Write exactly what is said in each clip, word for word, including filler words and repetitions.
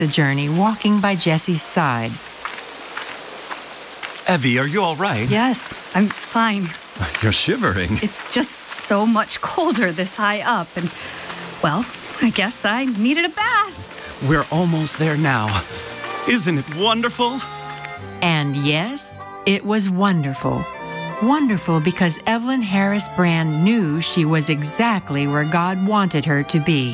the journey walking by Jesse's side. Evie, are you all right? Yes, I'm fine. You're shivering. It's just so much colder this high up, and, well, I guess I needed a bath. We're almost there now. Isn't it wonderful? And yes, it was wonderful. Wonderful because Evelyn Harris Brand knew she was exactly where God wanted her to be.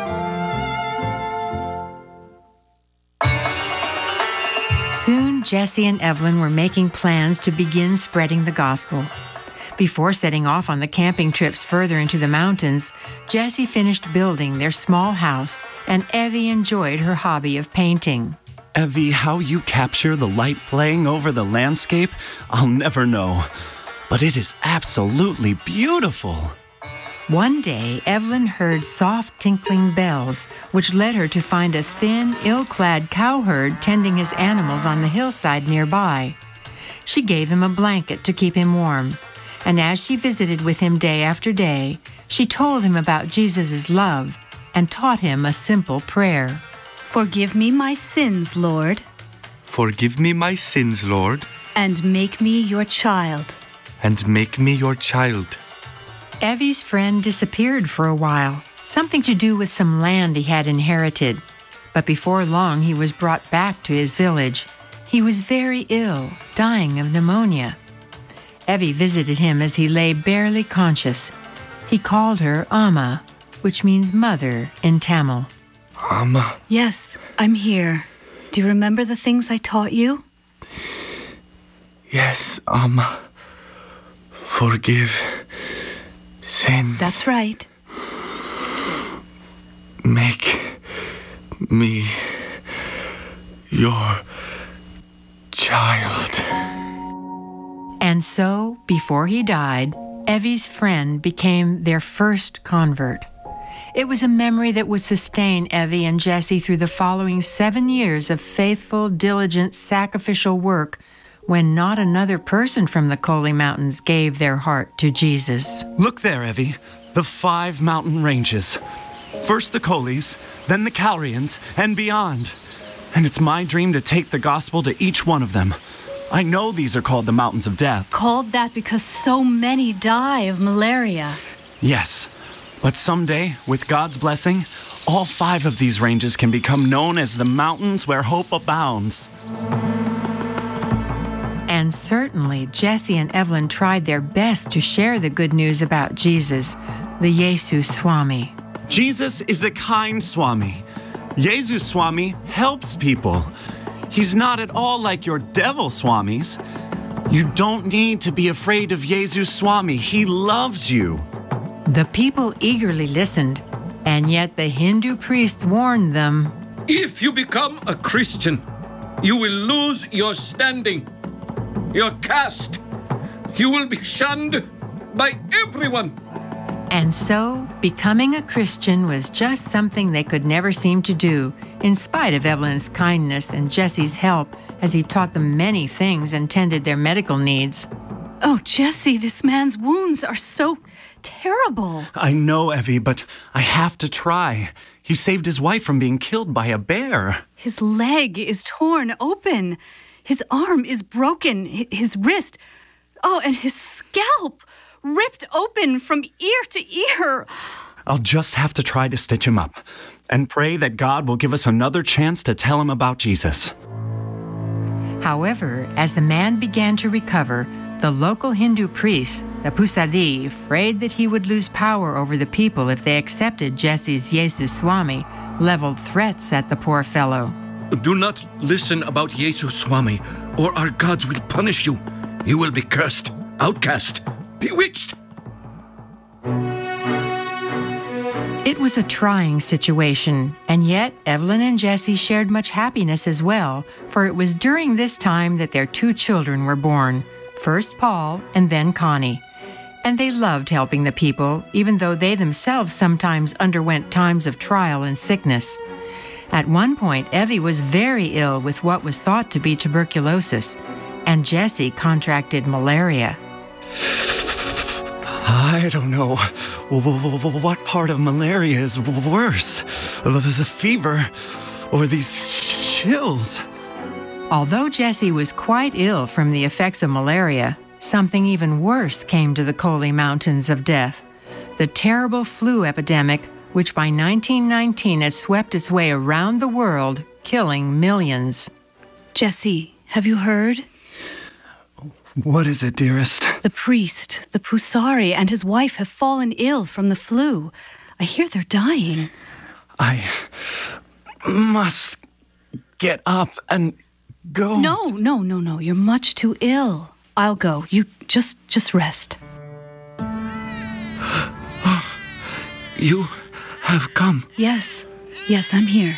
Soon, Jesse and Evelyn were making plans to begin spreading the gospel. Before setting off on the camping trips further into the mountains, Jesse finished building their small house, and Evie enjoyed her hobby of painting. Evie, how you capture the light playing over the landscape, I'll never know. But it is absolutely beautiful. One day, Evelyn heard soft tinkling bells, which led her to find a thin, ill-clad cowherd tending his animals on the hillside nearby. She gave him a blanket to keep him warm, and as she visited with him day after day, she told him about Jesus' love and taught him a simple prayer. Forgive me my sins, Lord. Forgive me my sins, Lord. And make me your child. And make me your child. Evie's friend disappeared for a while, something to do with some land he had inherited. But before long, he was brought back to his village. He was very ill, dying of pneumonia. Evie visited him as he lay barely conscious. He called her Amma, which means mother in Tamil. Amma? Yes, I'm here. Do you remember the things I taught you? Yes, Amma. Forgive sins. That's right. Make me your child. And so, before he died, Evie's friend became their first convert. It was a memory that would sustain Evie and Jesse through the following seven years of faithful, diligent, sacrificial work when not another person from the Koli Mountains gave their heart to Jesus. Look there, Evie. The five mountain ranges. First the Kolis, then the Calrians, and beyond. And it's my dream to take the gospel to each one of them. I know these are called the Mountains of Death. Called that because so many die of malaria. Yes, but someday, with God's blessing, all five of these ranges can become known as the mountains where hope abounds. And certainly, Jesse and Evelyn tried their best to share the good news about Jesus, the Yesu Swami. Jesus is a kind Swami. Yesu Swami helps people. He's not at all like your devil Swamis. You don't need to be afraid of Yesu Swami. He loves you. The people eagerly listened, and yet the Hindu priests warned them. If you become a Christian, you will lose your standing, your caste. You will be shunned by everyone. And so, becoming a Christian was just something they could never seem to do, in spite of Evelyn's kindness and Jesse's help as he taught them many things and tended their medical needs. Oh, Jesse, this man's wounds are so terrible. I know, Evie, but I have to try. He saved his wife from being killed by a bear. His leg is torn open. His arm is broken. His wrist. Oh, and his scalp ripped open from ear to ear. I'll just have to try to stitch him up and pray that God will give us another chance to tell him about Jesus. However, as the man began to recover, the local Hindu priest, the Pusadi, afraid that he would lose power over the people if they accepted Jesse's Yesu Swami, leveled threats at the poor fellow. Do not listen about Yesu Swami, or our gods will punish you. You will be cursed, outcast, bewitched. It was a trying situation, and yet Evelyn and Jesse shared much happiness as well, for it was during this time that their two children were born, first Paul and then Connie. And they loved helping the people, even though they themselves sometimes underwent times of trial and sickness. At one point, Evie was very ill with what was thought to be tuberculosis, and Jesse contracted malaria. I don't know. What part of malaria is worse? The fever or these chills. Although Jesse was quite ill from the effects of malaria, something even worse came to the Coley Mountains of death. The terrible flu epidemic, which by nineteen nineteen had swept its way around the world, killing millions. Jesse, have you heard? What is it, dearest? The priest, the Pusari, and his wife have fallen ill from the flu. I hear they're dying. I must get up and go. No, no, no, no. You're much too ill. I'll go. You just, just rest. You have come Yes, yes, I'm here.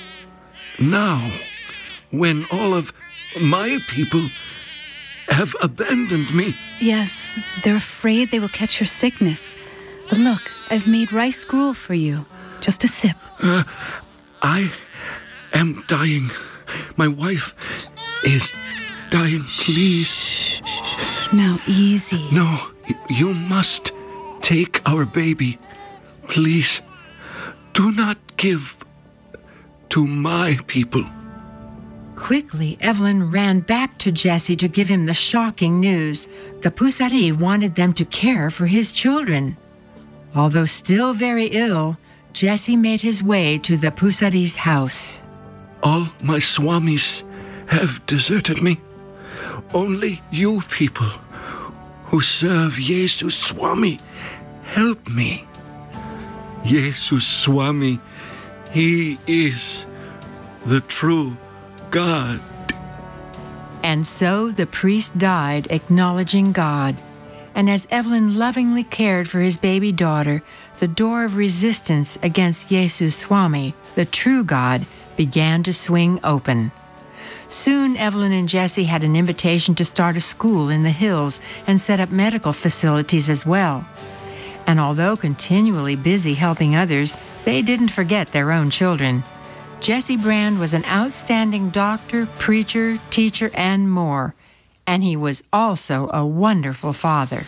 now, when all of my people have abandoned me. Yes, they're afraid they will catch your sickness. But look, I've made rice gruel for you. Just a sip. Uh, I am dying. My wife is dying. Please. Shh, shh, shh. Now, easy. No, y- you must take our baby. Please. Do not give to my people. Quickly, Evelyn ran back to Jesse to give him the shocking news. The Pusari wanted them to care for his children. Although still very ill, Jesse made his way to the Pusari's house. All my swamis have deserted me. Only you people who serve Jesus Swami help me. Jesus Swami, he is the true God. And so the priest died, acknowledging God. And as Evelyn lovingly cared for his baby daughter, the door of resistance against Jesus Swami, the true God, began to swing open. Soon Evelyn and Jesse had an invitation to start a school in the hills and set up medical facilities as well. And although continually busy helping others, they didn't forget their own children. Jesse Brand was an outstanding doctor, preacher, teacher, and more. And he was also a wonderful father.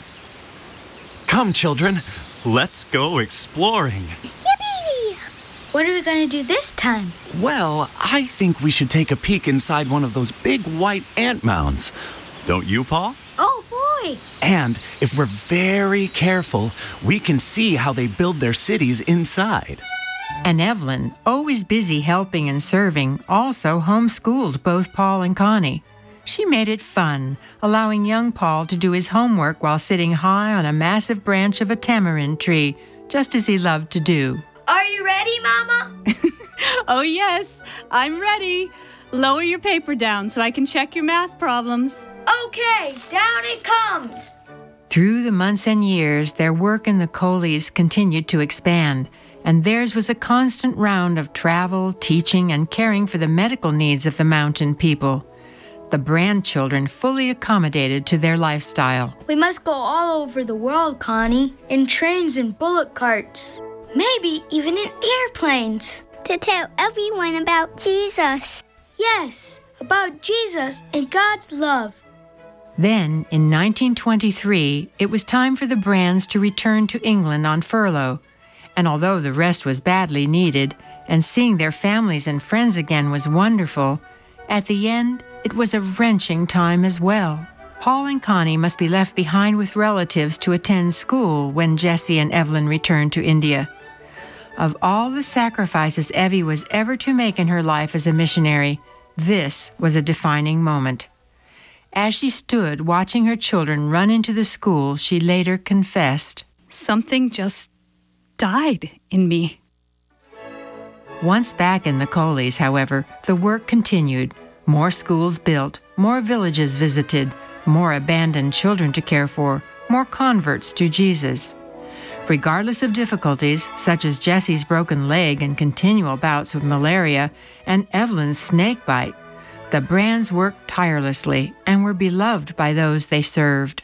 Come, children. Let's go exploring. Yippee! What are we going to do this time? Well, I think we should take a peek inside one of those big white ant mounds. Don't you, Paul? Oh, boy! And if we're very careful, we can see how they build their cities inside. And Evelyn, always busy helping and serving, also homeschooled both Paul and Connie. She made it fun, allowing young Paul to do his homework while sitting high on a massive branch of a tamarind tree, just as he loved to do. Are you ready, Mama? Oh, yes, I'm ready. Lower your paper down so I can check your math problems. Okay, down it comes. Through the months and years, their work in the Coleys continued to expand, and theirs was a constant round of travel, teaching, and caring for the medical needs of the mountain people. The Brand children fully accommodated to their lifestyle. We must go all over the world, Connie, in trains and bullock carts. Maybe even in airplanes. To tell everyone about Jesus. Yes, about Jesus and God's love. Then, in nineteen twenty-three, it was time for the Brands to return to England on furlough. And although the rest was badly needed, and seeing their families and friends again was wonderful, at the end, it was a wrenching time as well. Paul and Connie must be left behind with relatives to attend school when Jesse and Evelyn returned to India. Of all the sacrifices Evie was ever to make in her life as a missionary, this was a defining moment. As she stood watching her children run into the school, she later confessed, Something just died in me. Once back in the Coleys, however, the work continued. More schools built, more villages visited, more abandoned children to care for, more converts to Jesus. Regardless of difficulties, such as Jesse's broken leg and continual bouts with malaria, and Evelyn's snake bite, the Brands worked tirelessly and were beloved by those they served.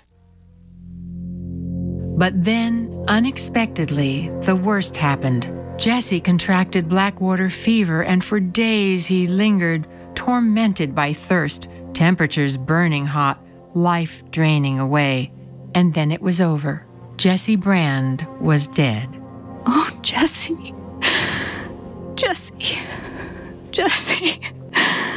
But then, unexpectedly, the worst happened. Jesse contracted blackwater fever, and for days he lingered, tormented by thirst, temperatures burning hot, life draining away. And then it was over. Jesse Brand was dead. Oh, Jesse. Jesse. Jesse.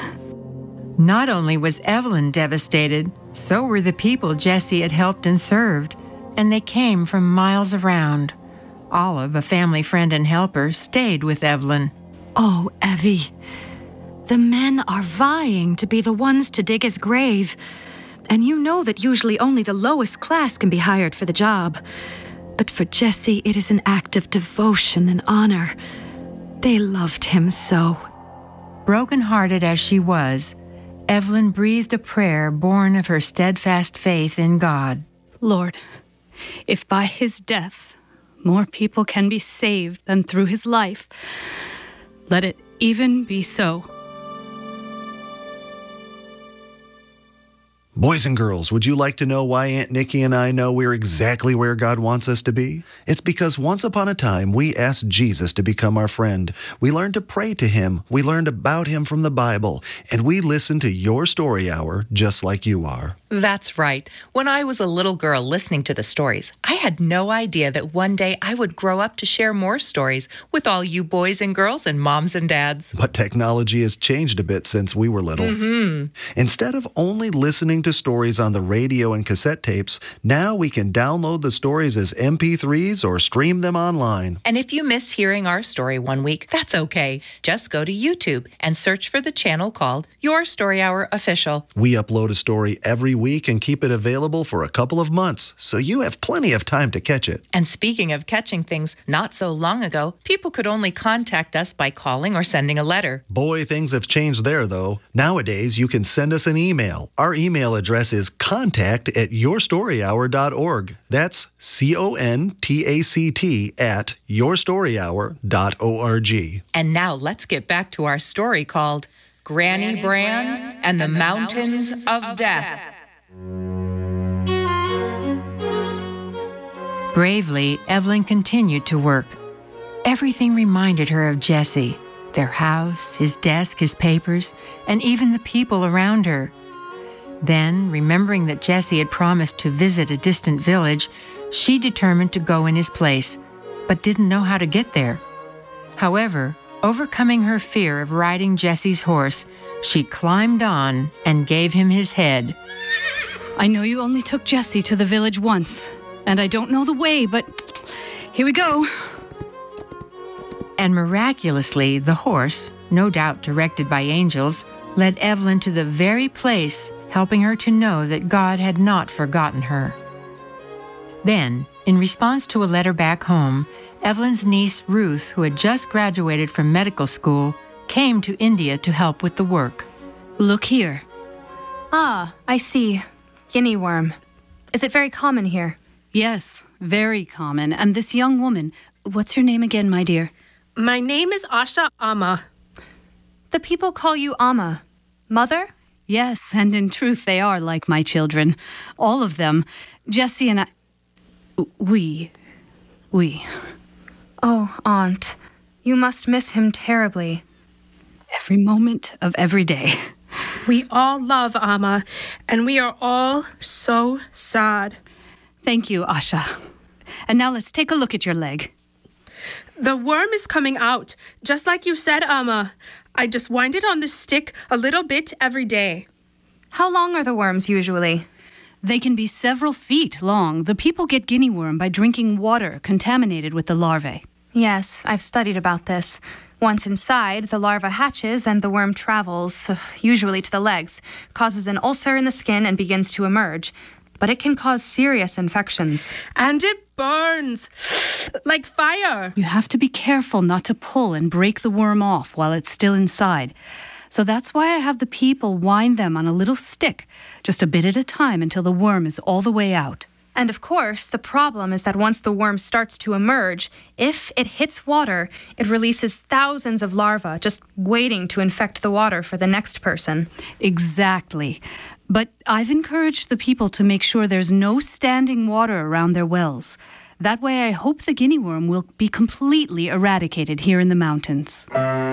Not only was Evelyn devastated, so were the people Jessie had helped and served, and they came from miles around. Olive, a family friend and helper, stayed with Evelyn. Oh, Evie, the men are vying to be the ones to dig his grave. And you know that usually only the lowest class can be hired for the job. But for Jessie, it is an act of devotion and honor. They loved him so. Broken-hearted as she was, Evelyn breathed a prayer born of her steadfast faith in God. Lord, if by his death more people can be saved than through his life, let it even be so. Boys and girls, would you like to know why Aunt Nikki and I know we're exactly where God wants us to be? It's because once upon a time, we asked Jesus to become our friend. We learned to pray to him. We learned about him from the Bible. And we listened to Your Story Hour just like you are. That's right. When I was a little girl listening to the stories, I had no idea that one day I would grow up to share more stories with all you boys and girls and moms and dads. But technology has changed a bit since we were little. Mm-hmm. Instead of only listening to stories on the radio and cassette tapes, now we can download the stories as M P threes or stream them online. And if you miss hearing our story one week, that's okay. Just go to YouTube and search for the channel called Your Story Hour Official. We upload a story every week and keep it available for a couple of months, so you have plenty of time to catch it. And speaking of catching things, not so long ago, people could only contact us by calling or sending a letter. Boy, things have changed there, though. Nowadays, you can send us an email. Our email address is contact at your story hour dot org. That's C O N T A C T at your story hour dot org. And now let's get back to our story called Granny, Granny Brand, Brand and the, and the Mountains, Mountains of, of Death. Death. Bravely, Evelyn continued to work. Everything reminded her of Jessie, their house, his desk, his papers, and even the people around her. Then, remembering that Jessie had promised to visit a distant village, she determined to go in his place, but didn't know how to get there. However, overcoming her fear of riding Jessie's horse, she climbed on and gave him his head. I know you only took Jessie to the village once, and I don't know the way, but here we go. And miraculously, the horse, no doubt directed by angels, led Evelyn to the very place, helping her to know that God had not forgotten her. Then, in response to a letter back home, Evelyn's niece Ruth, who had just graduated from medical school, came to India to help with the work. Look here. Ah, I see. Guinea worm. Is it very common here? Yes, very common. And this young woman, what's your name again, my dear? My name is Asha Amma. The people call you Amma. Mother? Yes, and in truth they are like my children. All of them. Jessie and I... We... We... Oh, Aunt. You must miss him terribly. Every moment of every day. We all love Amma, and we are all so sad. Thank you, Asha. And now let's take a look at your leg. The worm is coming out, just like you said, Amma. I just wind it on the stick a little bit every day. How long are the worms usually? They can be several feet long. The people get guinea worm by drinking water contaminated with the larvae. Yes, I've studied about this. Once inside, the larva hatches and the worm travels, usually to the legs, causes an ulcer in the skin and begins to emerge. But it can cause serious infections. And it burns like fire. You have to be careful not to pull and break the worm off while it's still inside. So that's why I have the people wind them on a little stick, just a bit at a time until the worm is all the way out. And of course, the problem is that once the worm starts to emerge, if it hits water, it releases thousands of larvae just waiting to infect the water for the next person. Exactly. But I've encouraged the people to make sure there's no standing water around their wells. That way I hope the guinea worm will be completely eradicated here in the mountains.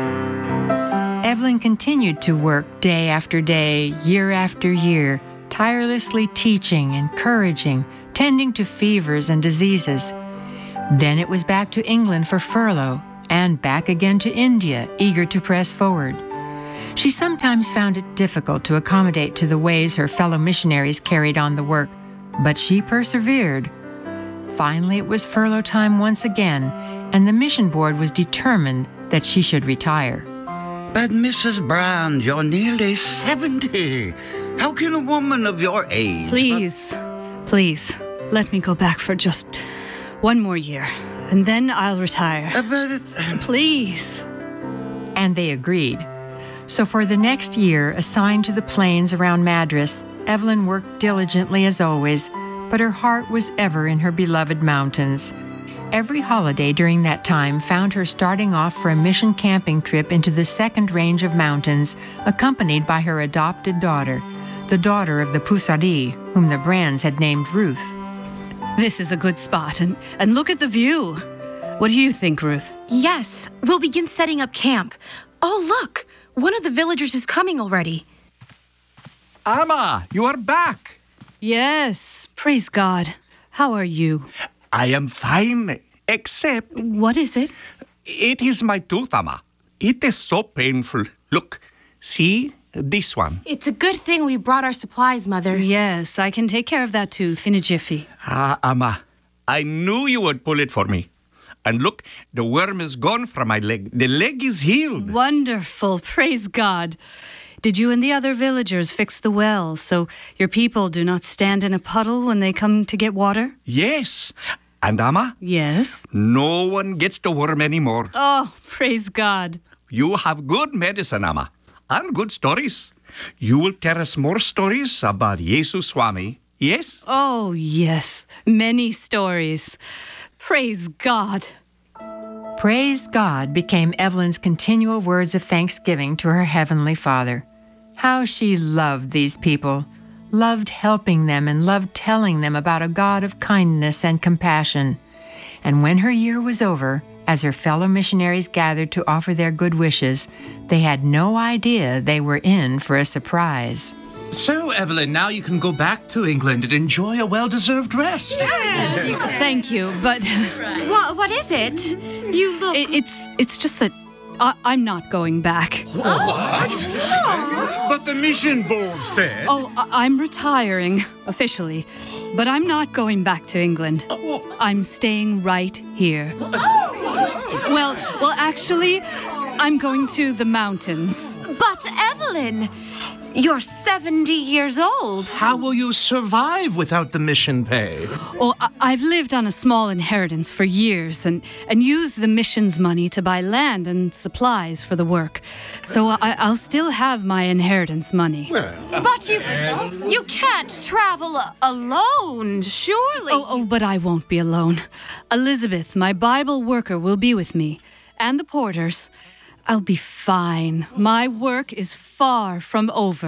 Evelyn continued to work day after day, year after year, tirelessly teaching, encouraging, tending to fevers and diseases. Then it was back to England for furlough, and back again to India, eager to press forward. She sometimes found it difficult to accommodate to the ways her fellow missionaries carried on the work, but she persevered. Finally, it was furlough time once again, and the mission board was determined that she should retire. But Missus Brand, you're nearly seventy. How can a woman of your age... Please, please, let me go back for just one more year, and then I'll retire. Uh, but... Please. And they agreed. So for the next year, assigned to the plains around Madras, Evelyn worked diligently as always, but her heart was ever in her beloved mountains. Every holiday during that time found her starting off for a mission camping trip into the second range of mountains, accompanied by her adopted daughter, the daughter of the Pusari, whom the Brands had named Ruth. This is a good spot, and, and look at the view. What do you think, Ruth? Yes, we'll begin setting up camp. Oh, look! One of the villagers is coming already. Amma, you are back. Yes, praise God. How are you? I am fine, except... What is it? It is my tooth, Amma. It is so painful. Look, see this one. It's a good thing we brought our supplies, Mother. Yes, I can take care of that tooth in a jiffy. Ah, Amma, I knew you would pull it for me. And look, the worm is gone from my leg. The leg is healed. Wonderful, praise God. Did you and the other villagers fix the well so your people do not stand in a puddle when they come to get water? Yes. And Amma? Yes? No one gets the worm anymore. Oh, praise God. You have good medicine, Amma, and good stories. You will tell us more stories about Yesu Swami, yes? Oh, yes. Many stories. Praise God. Praise God became Evelyn's continual words of thanksgiving to her Heavenly Father. How she loved these people, loved helping them and loved telling them about a God of kindness and compassion. And when her year was over, as her fellow missionaries gathered to offer their good wishes, they had no idea they were in for a surprise. So, Evelyn, now you can go back to England and enjoy a well-deserved rest. Yes. Thank you, but... What, what is it? You look... It, it's, it's just that I, I'm not going back. What? But the mission board said... Oh, I, I'm retiring, officially. But I'm not going back to England. I'm staying right here. Well, well, actually, I'm going to the mountains. But, Evelyn... You're seventy years old. How will you survive without the mission pay? Oh, I- I've lived on a small inheritance for years and, and used the mission's money to buy land and supplies for the work. So I- I'll still have my inheritance money. Well, but you you can't travel a- alone, surely. Oh, oh, but I won't be alone. Elizabeth, my Bible worker, will be with me. And the porters. I'll be fine. My work is far from over.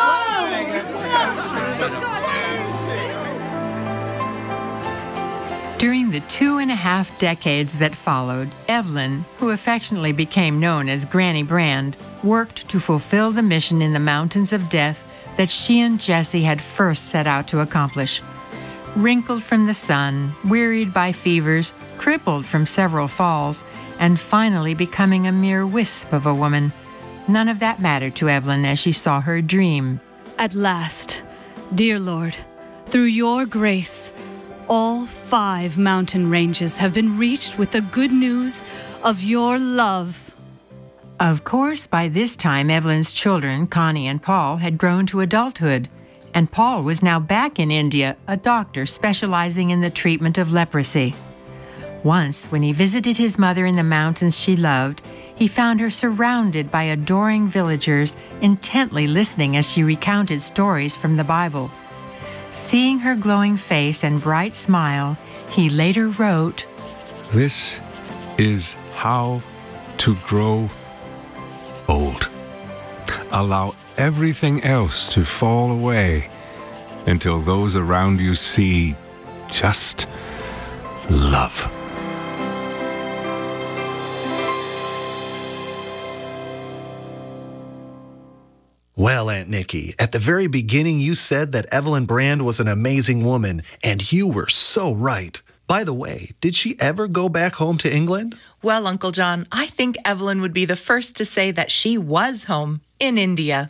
During the two and a half decades that followed, Evelyn, who affectionately became known as Granny Brand, worked to fulfill the mission in the mountains of death that she and Jessie had first set out to accomplish. Wrinkled from the sun, wearied by fevers, crippled from several falls, and finally becoming a mere wisp of a woman. None of that mattered to Evelyn as she saw her dream. At last, dear Lord, through your grace, all five mountain ranges have been reached with the good news of your love. Of course, by this time, Evelyn's children, Connie and Paul, had grown to adulthood, and Paul was now back in India, a doctor specializing in the treatment of leprosy. Once, when he visited his mother in the mountains she loved, he found her surrounded by adoring villagers, intently listening as she recounted stories from the Bible. Seeing her glowing face and bright smile, he later wrote, "This is how to grow old. Allow everything else to fall away until those around you see just love." Well, Aunt Nikki, at the very beginning you said that Evelyn Brand was an amazing woman, and you were so right. By the way, did she ever go back home to England? Well, Uncle John, I think Evelyn would be the first to say that she was home in India.